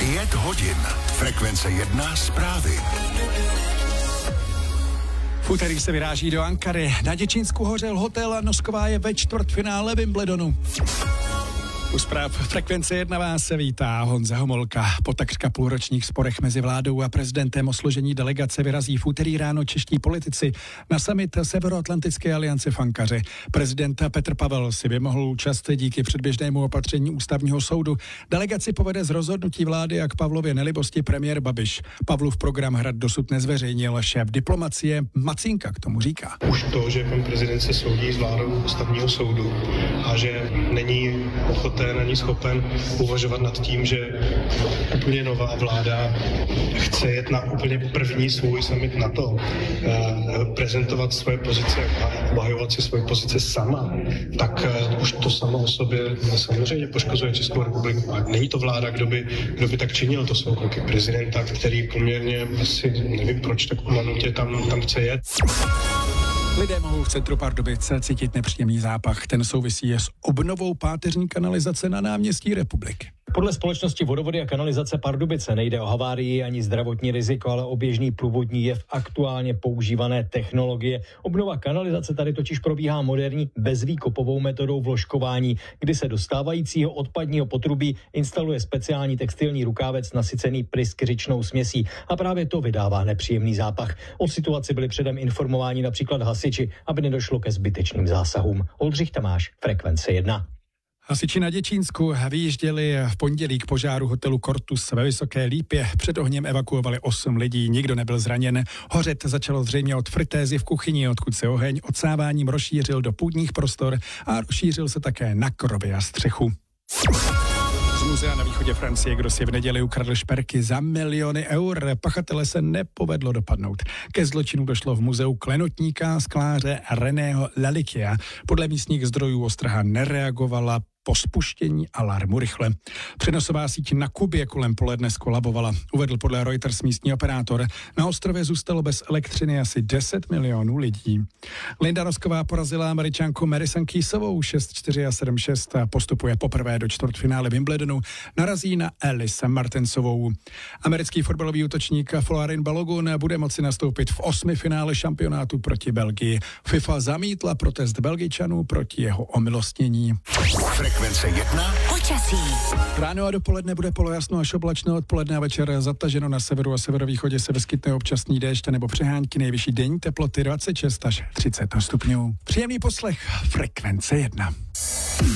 5 hodin. Frekvence 1 zprávy. V úterý se vyráží do Ankary. Na Děčínsku hořel hotel a Nosková je ve čtvrtfinále Wimbledonu. U zpráv Frekvence 1 vás se vítá Honza Homolka. Po takřka půlročních sporech mezi vládou a prezidentem o složení delegace vyrazí v úterý ráno čeští politici na summit Severoatlantické aliance v Ankaře. Prezident Petr Pavel si vymohl účast díky předběžnému opatření ústavního soudu. Delegaci povede z rozhodnutí vlády a k Pavlově nelibosti premiér Babiš. Pavlův program hrad dosud nezveřejnil. Šéf diplomacie Macínka k tomu říká. Už to, že pan prezident se soudí s vládou ústavního soudu a že není ochoten ani schopen uvažovat nad tím, že úplně nová vláda chce jet na úplně první svůj summit NATO, prezentovat svoje pozice, obhajovat si svoje pozice sama, tak už to samo o sobě samozřejmě poškozuje Českou republiku. A není to vláda, kdo by tak činil, to jsou kroky prezidenta, který poměrně asi nevím proč tak umanutě tam chce jet. Lidé mohou v centru Pardubic cítit nepříjemný zápach. Ten souvisí s obnovou páteřní kanalizace na náměstí Republiky. Podle společnosti Vodovody a kanalizace Pardubice nejde o havárii ani zdravotní riziko, ale o běžný průvodní jev aktuálně používané technologie. Obnova kanalizace tady totiž probíhá moderní bezvýkopovou metodou vložkování, kdy se do stávajícího odpadního potrubí instaluje speciální textilní rukávec nasycený pryskyřičnou směsí a právě to vydává nepříjemný zápach. O situaci byli předem informováni například hasiči, aby nedošlo ke zbytečným zásahům. Oldřich Tamáš, Frekvence 1. Hasiči na Děčínsku vyjížděli v pondělí k požáru hotelu Cortus ve Vysoké Lípě. Před ohněm evakuovali 8 lidí, nikdo nebyl zraněn. Hořet začalo zřejmě od fritézy v kuchyni, odkud se oheň odsáváním rozšířil do půdních prostor a rozšířil se také na krovy a střechu. Z muzea na východě Francie, kdo si v neděli ukradl šperky za miliony eur. Pachatele se nepovedlo dopadnout. Ke zločinu došlo v muzeu klenotníka skláře Reného Lalikia. Podle místních zdrojů ostraha nereagovala po spuštění alarmu rychle. Přenosová síť na Kubě kolem poledne skolabovala. Uvedl podle Reuters místní operátor. Na ostrově zůstalo bez elektřiny asi 10 milionů lidí. Linda Nosková porazila Američanku Madison Keysovou 6-4 a 7-6 a postupuje poprvé do čtvrtfinále Wimbledonu. Narazí na Alice Martensovou. Americký fotbalový útočník Florin Balogun bude moci nastoupit v 8. finále šampionátu proti Belgii. FIFA zamítla protest Belgičanů proti jeho omilostnění. Frekvence 1. Počasí. Ráno a dopoledne bude polojasno až oblačno, odpoledne a večer zataženo, na severu a severovýchodě se vyskytne občasný déšť nebo přehánky, nejvyšší denní teploty 26 až 30 stupňů. Příjemný poslech Frekvence 1.